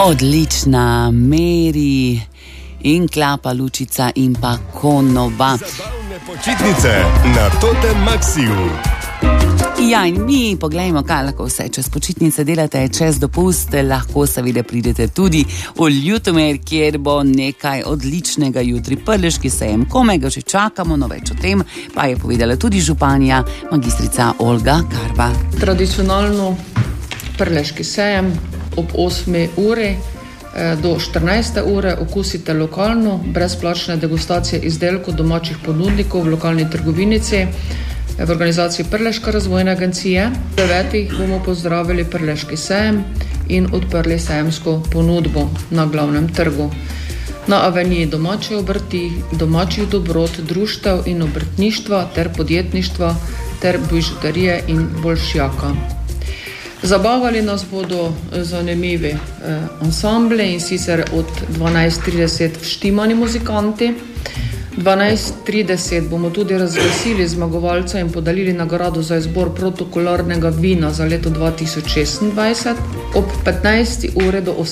Odlična Meri in Klapa, Lučica in pa Konoba. Zabavne počitnice na Totem Maxiju. Ja, in mi poglejmo, kaj lahko vse čez počitnice delate, čez dopust, lahko seveda pridete tudi v Ljutomer, kjer bo nekaj odličnega jutri. Prleški sejem, komaj ga že čakamo, no več o tem pa je povedala tudi županja magistrica Olga Karba. Tradicionalno Prleški sejem ob 8. uri do 14. ure okusite lokalno, brezplačne degustacije izdelkov domačih ponudnikov v lokalni trgovinici v organizaciji Prleška razvojna agencija. V 9. bomo pozdravili Prleški sejem in odprli sejemsko ponudbo na glavnem trgu. Na aveniji domače obrti, domačih dobrot, društev in obrtništva ter podjetništva ter bižuterije in bolšjaka. Zabavali nas bodo zanimivi ansambli, in sicer od 12:30 vštimani muzikanti. 12:30 bomo tudi razglasili zmagovalca in podelili nagrado za izbor protokolarnega vina za leto 2026. Ob 15. ure do